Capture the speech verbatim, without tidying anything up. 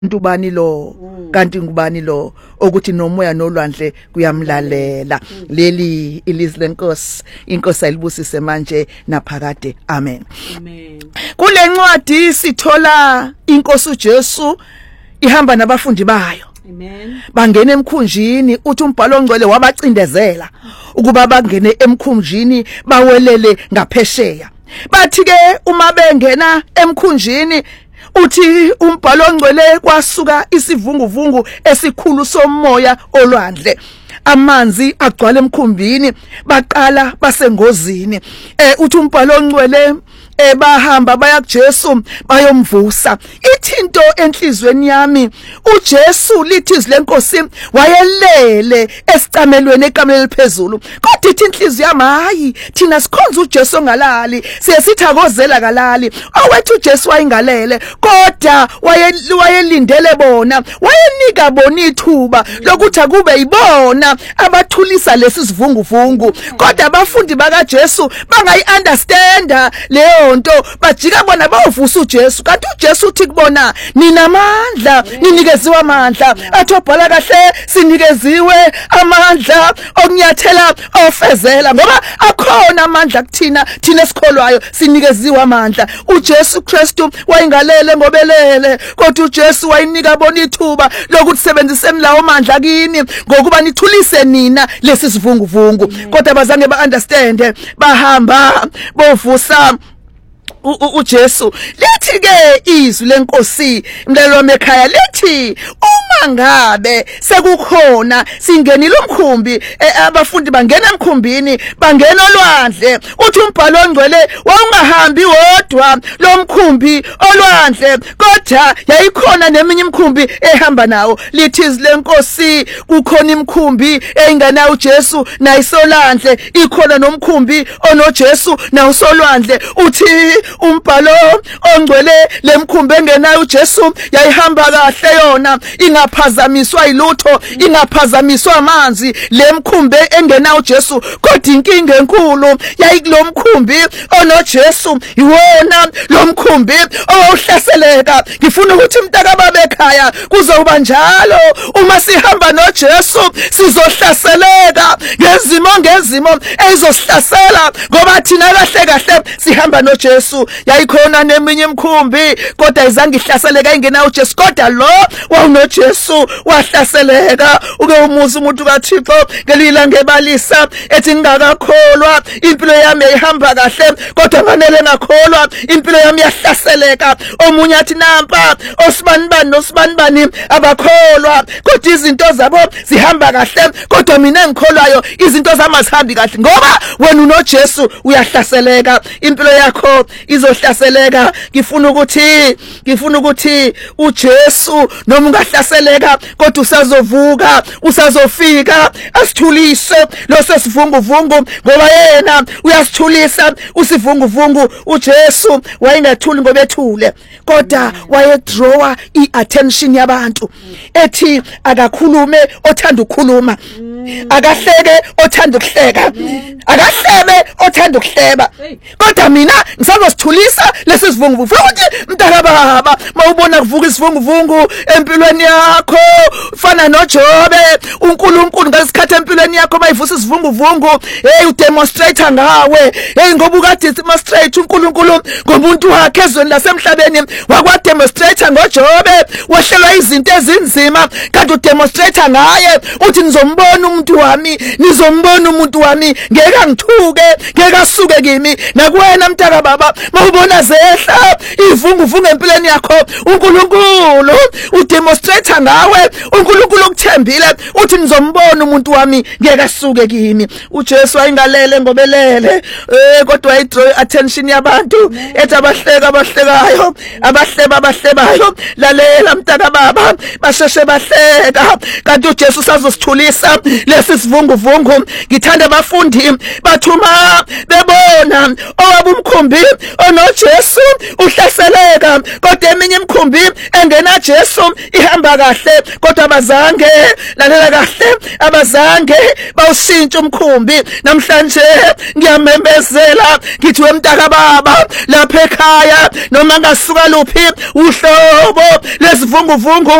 Ntubani lo kanti ngubani lo ukuthi nomoya nolwandle kuyamlalela leli ilizwi lenkosi inkosi ayibusise manje naphakade amen Amen. Kule ncwadi sithola inkosi uJesu ihamba nabafundi bayo Amen. bangena emkhunjini uthi umbhalo ongcwele wabacindezela ukuba bangene emkhunjini bawelele ngaphesheya bathi ke uma bengena emkhunjini uthi umbhalo ongcwele kwasuka isivunguvungu esikhulu somoya olwandle amanzi agcwala emkhumbini baqala basengozini eh uthi umbhalo ongcwele ebahamba baya kuJesu bayomvusa ithinto enhlizweni yami uJesu lithi izwi lenkosi wayelele esicamelweni eqameleni liphezulu kodwa ithi inhliziyo yami hayi thina sikhonza uJesu ongalali siyesithakozela kalali owethu uJesu wayingalele kodwa wayelindele bona wayenika bona ithuba lokuthi akube yibona abathulisa lesi sivunguvungu kodwa abafundi bakaJesu bangayi understanda leyo nto bajika bona bavusa uJesu kanti uJesu uthi kubona ninamandla ninikeziwe amandla athobhala kahle sinikeziwe amandla okunyathela ofezela ngoba akhona amandla kuthina thina esikholwayo sinikeziwe amandla uJesu Kristu wayingalele ngobelele kodwa uJesu wayinika bona ithuba lokuthi sebenziseni lawo amandla kini ngokuba nithulise nina lesi sivunguvungu kodwa bazange ba understand bahamba bovusa uJesu lithi ke izwi lenkosi mlelo wami ekhaya lithi uma ngabe sekukhona singenile umkhumbi abafundi bangena emkhumbini bangena olwandle uthi umbhalo ongcwele wawungahambi wodwa lomkhumbi olwandle kodwa yayikhona neminye imkhumbi ehamba nawo lithi izwi lenkosi kukhona imkhumbi engena uJesu nayisolandle ikhona nomkhumbi onoJesu nawusolwandle uthi umbhalo ongcwele lemkhumbi engenayo uJesu yayihamba kahle yona ingaphazamiswa ilutho ingaphazamiswa amanzi lemkhumbi engenayo uJesu kodwa inkinga enkulu yayikulomkhumbi onoJesu iwona lomkhumbi owuhlaseleka ngifuna ukuthi umntaka babekhaya kuzoba njalo uma sihamba noJesu sizohlaseleka ngezimo ngezimo ezosihlasela ngoba thina kahle kahle sihamba noJesu yayikhona neminye imkhumbi kodwa izange ihlaseleka ingena uJesu kodwa lo wawunoJesu wahlaseleka uke umuzi umuntu kaThixo ngelila ngebalisa ethi ngingakakholwa impilo yami ihamba kahle kodwa nganele ngakholwa impilo yami yahlaseleka omunye athi nampa osibani bani nosibani bani abakholwa kodwa izinto zabo zihamba kahle kodwa mina ngikholwayo izinto zami azihambi kahle ngoba wena unoJesu uyahlaseleka impilo yakho izohlaseleka ngifuna ukuthi ngifuna ukuthi uJesu noma ungahlaseleka kodwa usazovuka usazofika asithulise lo sesivunguvungu ngoba yena uyasithulisa usivunguvungu uJesu wayingathuli ngoba ethule kodwa wayedraw iattention yabantu ethi akakhulume othanda ukukhuluma akahleke othanda ukuhleka akahlebe othanda ukuhleba kodwa mina ngisazosithulisa lesi sivunguvungu futhi mntaka baba mawubona kuvuka isivunguvungu empilweni yakho fana noJobe uNkulunkulu ngesikhathi empilweni yakho mayivusa isivunguvungu hey udemonstrate ngawe hey ngoba ukade demonstrate uNkulunkulu ngomuntu wakhe ezweni lasemhlabeni wakwa demonstrate ngoJobe wahlelwa izinto ezinzima kanti udemonstrate ngaye uthi nizombona umuntu wami nizombona umuntu wami ngeke ngithuke ngeke asuke kimi nakuwena mntaka baba mawubona zehla ivunguvungu empilweni yakho uNkulunkulu udemonstrate ngawe uNkulunkulu ukuthembile uthi nizombona umuntu wami ngeke asuke kimi uJesu ayingalele ngobelele eh kodwa ayidraw attention yabantu ethi abahleka abahlekayo abahleba abahlebayo lalela mntaka baba basheshe bahleka kanti uJesu sazosithulisa lesi sivunguvungu. Ngithanda abafundi bathuma bebona owabo umkhumbi onoJesu uhlaseleka, kodwa eminye imkhumbi engena Jesu ihamba kahle, kodwa abazange lalela kahle, abazange bawushintsha umkhumbi. Namhlanje ngiyamemezela ngithi wemntaka baba lapha ekhaya noma ngasuka luphi uhlobo lesivunguvungu